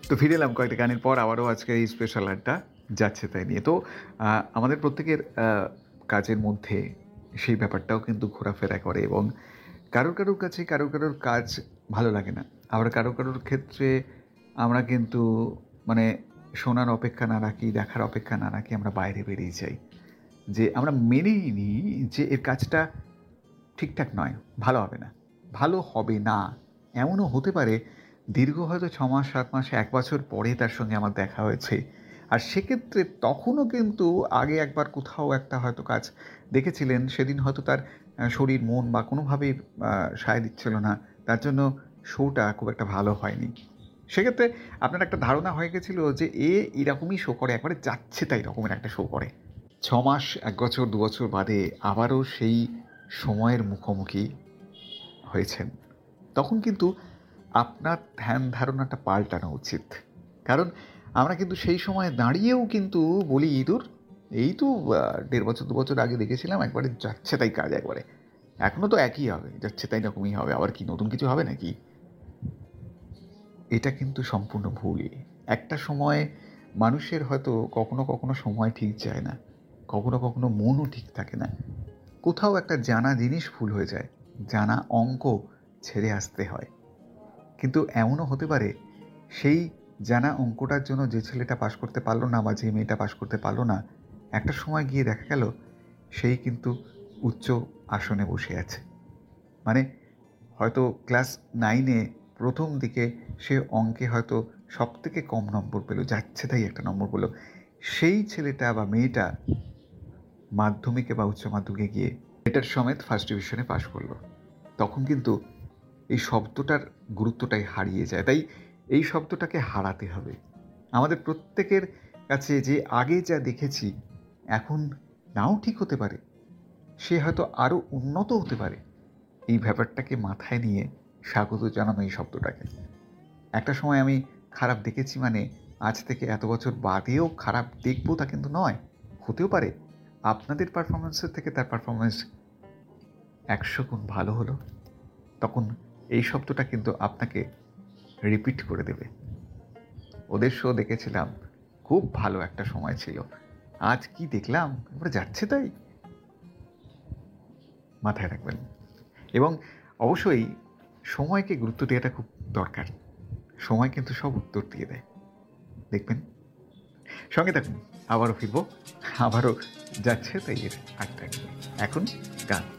তো ফিরে এলাম কয়েকটা গানের পর আবারও আজকে এই স্পেশাল আড্ডা যাচ্ছে তাই নিয়ে। তো আমাদের প্রত্যেকের কাজের মধ্যে সেই ব্যাপারটাও কিন্তু ঘোরাফেরা করে এবং কারোর কাছে কারোর কাজ ভালো লাগে না। আবার কারোর ক্ষেত্রে আমরা কিন্তু মানে শোনার অপেক্ষা না রাখি, দেখার অপেক্ষা না রাখি আমরা বাইরে বেরিয়ে যাই। যে আমরা মেনেই নিই যে এর কাজটা ঠিকঠাক নয়, ভালো হবে না, ভালো হবে না। এমনও হতে পারে দীর্ঘ হয়তো ৬ মাস, ৭ মাস, ১ বছর পরে তার সঙ্গে আমার দেখা হয়েছে। আর সেক্ষেত্রে তখনও কিন্তু আগে একবার কোথাও একটা হয়তো কাজ দেখেছিলেন, সেদিন হয়তো তার শরীর, মন বা কোনোভাবেই সায় দিচ্ছিল না। তার জন্য শোটা খুব একটা ভালো হয়নি। সেক্ষেত্রে আপনার একটা ধারণা হয়ে গেছিল যে এরকমই শো করে, একবারে যাচ্ছে তাই রকমের একটা শো করে। ৬ মাস, ১ বছর, ২ বছর বাদে আবারও সেই সময়ের মুখোমুখি হয়েছেন। তখন কিন্তু আপনার ধ্যান ধারণাটা পাল্টানো উচিত। কারণ আমরা কিন্তু সেই সময়ে দাঁড়িয়েও কিন্তু বলি, "ধুর, এই তো ১.৫ বছর ২ বছর আগে দেখেছিলাম, একবারে যাচ্ছে তাই কাজ একবারে। এখনও তো একই হবে, যাচ্ছে তাই রকমই হবে। আবার কি নতুন কিছু হবে নাকি?" এটা কিন্তু সম্পূর্ণ ভুল। একটা সময় মানুষের হয়তো কখনো সময় ঠিক যায় না। কখনো মনও ঠিক থাকে না। কোথাও একটা জানা জিনিস ভুল হয়ে যায়, জানা অঙ্ক ছেড়ে আসতে হয়। কিন্তু এমনও হতে পারে সেই জানা অঙ্কটার জন্য যে ছেলেটা পাশ করতে পারল না বা যে মেয়েটা পাশ করতে পারল না, একটা সময় গিয়ে দেখা গেল সেই কিন্তু উচ্চ আসনে বসে আছে। মানে হয়তো ক্লাস 9 এ ১ম দিকে সে অঙ্কে হয়তো সবথেকে কম নম্বর পেল, যাচ্ছে তাই একটা নম্বর পেল। সেই ছেলেটা বা মেয়েটা মাধ্যমিকে বা উচ্চ মাধ্যমিকে গিয়ে এটার সমেত ফার্স্ট ডিভিশনে পাশ করলো। তখন কিন্তু এই শব্দটার গুরুত্বটাই হারিয়ে যায়। তাই এই শব্দটাকে হারাতে হবে। আমাদের প্রত্যেকের কাছে যে আগে যা দেখেছি এখন নাও ঠিক হতে পারে, সে হয়তো আরও উন্নত হতে পারে। এই ব্যাপারটাকে মাথায় নিয়ে স্বাগত জানানো এই শব্দটাকে। একটা সময় আমি খারাপ দেখেছি মানে আজ থেকে এত বছর বাদেও খারাপ দেখব তা কিন্তু নয়। হতেও পারে আপনাদের পারফরম্যান্সের থেকে তার পারফরম্যান্স ১০০ গুণ ভালো হলো। তখন এই শব্দটা কিন্তু আপনাকে রিপিট করে দেবে। ওদের শো দেখেছিলাম, খুব ভালো একটা সময় ছিল। আজ কি দেখলাম, এবারে যাচ্ছে তাই। মাথায় রাখবেন এবং অবশ্যই সময়কে গুরুত্ব দেওয়াটা খুব দরকার। সময় কিন্তু সব উত্তর দিয়ে দেয়। দেখবেন। সঙ্গে থাকুন, আবারও ফিরব, আবারও যাচ্ছে তাই এর আড্ডা নিয়ে। এখন গান।